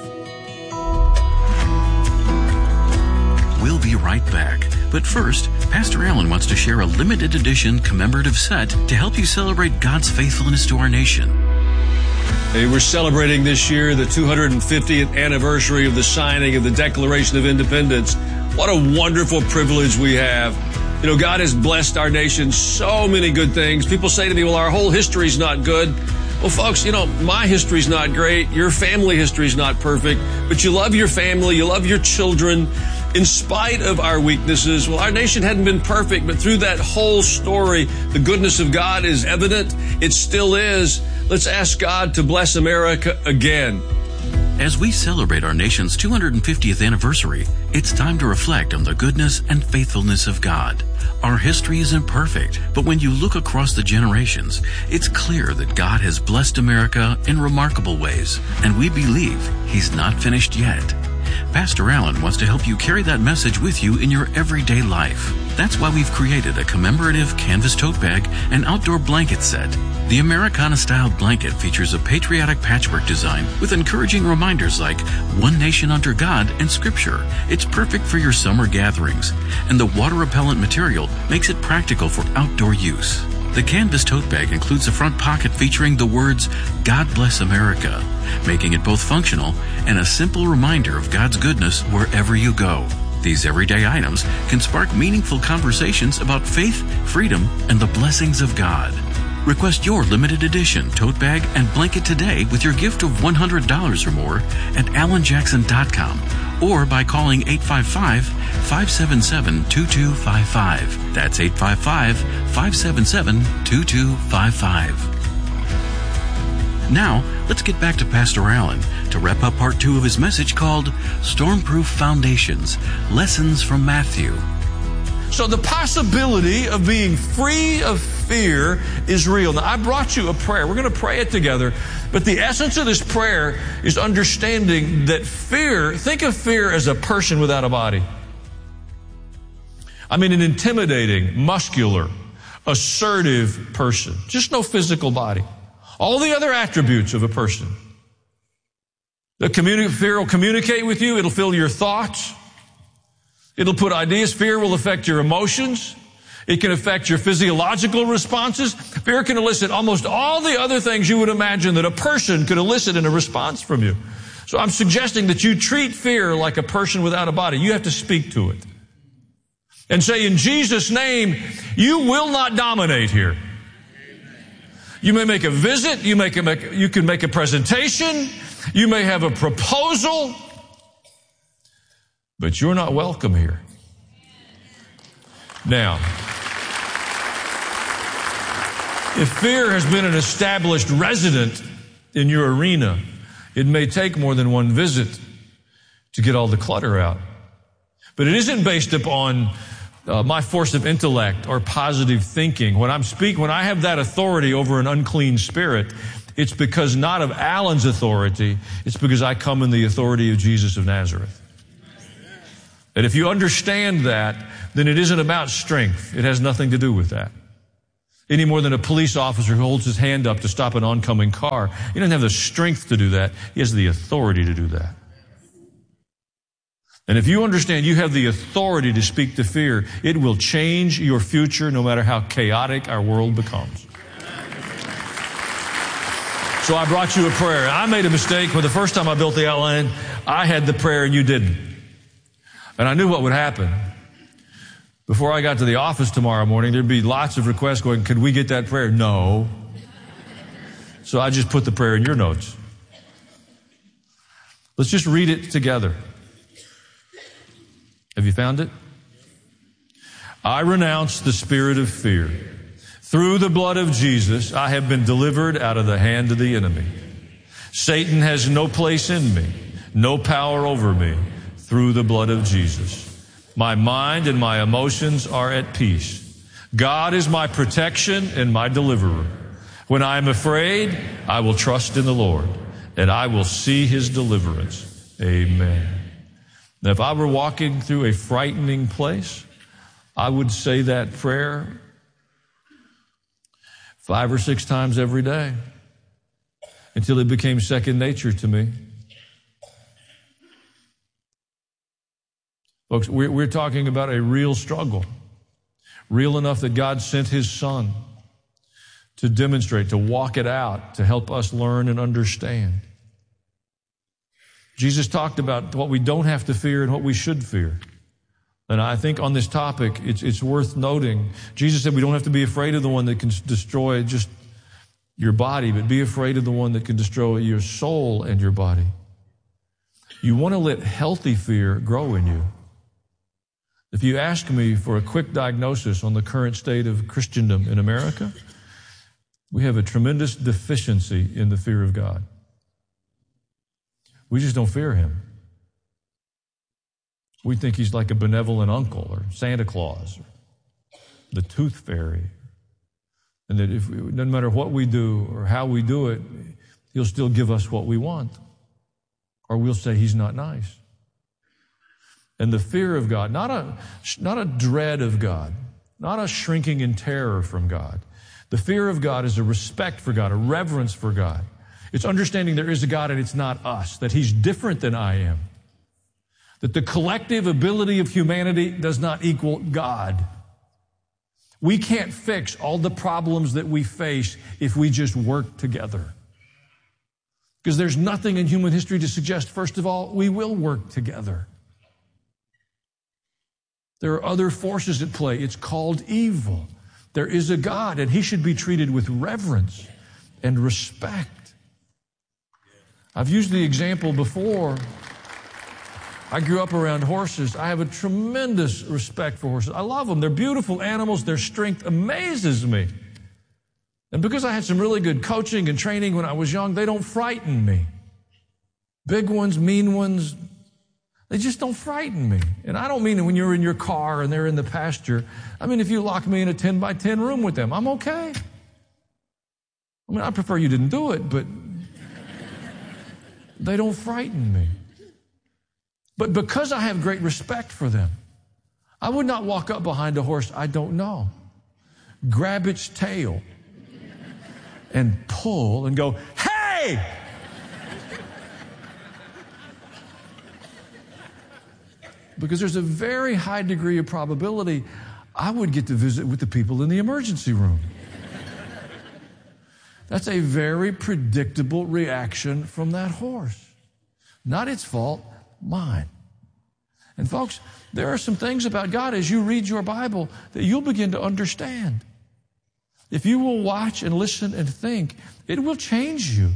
We'll be right back. But first, Pastor Allen wants to share a limited edition commemorative set to help you celebrate God's faithfulness to our nation. Hey, we're celebrating this year the two hundred fiftieth anniversary of the signing of the Declaration of Independence. What a wonderful privilege we have. You know, God has blessed our nation so many good things. People say to me, well, our whole history's not good. Well, folks, you know, my history's not great. Your family history's not perfect. But you love your family. You love your children. In spite of our weaknesses, well, our nation hadn't been perfect, but through that whole story, the goodness of God is evident. It still is. Let's ask God to bless America again. As we celebrate our nation's two hundred fiftieth anniversary, it's time to reflect on the goodness and faithfulness of God. Our history isn't perfect, but when you look across the generations, it's clear that God has blessed America in remarkable ways, and we believe He's not finished yet. Pastor Allen wants to help you carry that message with you in your everyday life. That's why we've created a commemorative canvas tote bag and outdoor blanket set. The Americana-style blanket features a patriotic patchwork design with encouraging reminders like one nation under God and Scripture. It's perfect for your summer gatherings, and the water-repellent material makes it practical for outdoor use. The canvas tote bag includes a front pocket featuring the words, God Bless America, making it both functional and a simple reminder of God's goodness wherever you go. These everyday items can spark meaningful conversations about faith, freedom, and the blessings of God. Request your limited edition tote bag and blanket today with your gift of one hundred dollars or more at alan jackson dot com or by calling eight five five, five seven seven, two two five five. That's eight five five, five seven seven, two two five five. Now, let's get back to Pastor Allen to wrap up part two of his message called Stormproof Foundations, Lessons from Matthew. So the possibility of being free of fear is real. Now, I brought you a prayer. We're going to pray it together. But the essence of this prayer is understanding that fear, think of fear as a person without a body. I mean, an intimidating, muscular, assertive person. Just no physical body. All the other attributes of a person. The communi- fear will communicate with you. It'll fill your thoughts. It'll put ideas. Fear will affect your emotions. It can affect your physiological responses. Fear can elicit almost all the other things you would imagine that a person could elicit in a response from you. So I'm suggesting that you treat fear like a person without a body. You have to speak to it. And say, in Jesus' name, you will not dominate here. You may make a visit. You, make a, make, you can make a presentation. You may have a proposal. But you're not welcome here. Now, if fear has been an established resident in your arena, it may take more than one visit to get all the clutter out. But it isn't based upon uh, my force of intellect or positive thinking. When I'm speak, when I have that authority over an unclean spirit, it's because not of Alan's authority, it's because I come in the authority of Jesus of Nazareth. And if you understand that, then it isn't about strength. It has nothing to do with that. Any more than a police officer who holds his hand up to stop an oncoming car. He doesn't have the strength to do that. He has the authority to do that. And if you understand you have the authority to speak to fear, it will change your future no matter how chaotic our world becomes. So I brought you a prayer. I made a mistake when the first time I built the outline, I had the prayer and you didn't. And I knew what would happen. Before I got to the office tomorrow morning, there'd be lots of requests going, could we get that prayer? No. So I just put the prayer in your notes. Let's just read it together. Have you found it? I renounce the spirit of fear. Through the blood of Jesus, I have been delivered out of the hand of the enemy. Satan has no place in me, no power over me, through the blood of Jesus. My mind and my emotions are at peace. God is my protection and my deliverer. When I am afraid, I will trust in the Lord, and I will see His deliverance. Amen. Now, if I were walking through a frightening place, I would say that prayer five or six times every day until it became second nature to me. Folks, we're, we're talking about a real struggle, real enough that God sent His Son to demonstrate, to walk it out, to help us learn and understand. Jesus talked about what we don't have to fear and what we should fear. And I think on this topic, it's, it's worth noting. Jesus said we don't have to be afraid of the one that can destroy just your body, but be afraid of the one that can destroy your soul and your body. You want to let healthy fear grow in you. If you ask me for a quick diagnosis on the current state of Christendom in America, we have a tremendous deficiency in the fear of God. We just don't fear Him. We think He's like a benevolent uncle or Santa Claus or the tooth fairy. And that if it doesn't matter what we do or how we do it, He'll still give us what we want. Or we'll say He's not nice. And the fear of God, not a, not a dread of God, not a shrinking in terror from God. The fear of God is a respect for God, a reverence for God. It's understanding there is a God and it's not us, that He's different than I am. That the collective ability of humanity does not equal God. We can't fix all the problems that we face if we just work together. Because there's nothing in human history to suggest, first of all, we will work together. There are other forces at play. It's called evil. There is a God, and He should be treated with reverence and respect. I've used the example before. I grew up around horses. I have a tremendous respect for horses. I love them. They're beautiful animals. Their strength amazes me. And because I had some really good coaching and training when I was young, they don't frighten me. Big ones, mean ones, they just don't frighten me. And I don't mean when you're in your car and they're in the pasture. I mean, if you lock me in a ten by ten room with them, I'm okay. I mean, I prefer you didn't do it, but they don't frighten me. But because I have great respect for them, I would not walk up behind a horse I don't know, grab its tail, and pull and go, hey! Because there's a very high degree of probability I would get to visit with the people in the emergency room. That's a very predictable reaction from that horse. Not its fault, mine. And folks, there are some things about God as you read your Bible that you'll begin to understand. If you will watch and listen and think, it will change you.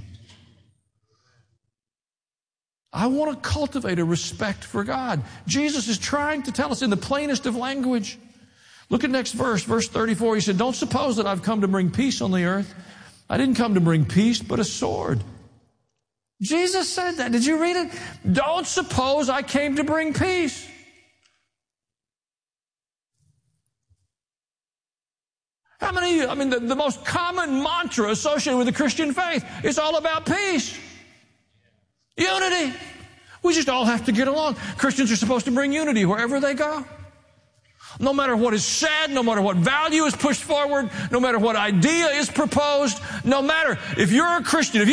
I want to cultivate a respect for God. Jesus is trying to tell us in the plainest of language, Look at next verse, verse thirty-four. He said, don't suppose that I've come to bring peace on the earth. I didn't come to bring peace, but a sword. Jesus said that. Did you read it? Don't suppose I came to bring peace. How many of you, I mean, the, the most common mantra associated with the Christian faith is all about peace. Unity. We just all have to get along. Christians are supposed to bring unity wherever they go. No matter what is said, no matter what value is pushed forward, no matter what idea is proposed, no matter if you're a Christian, if you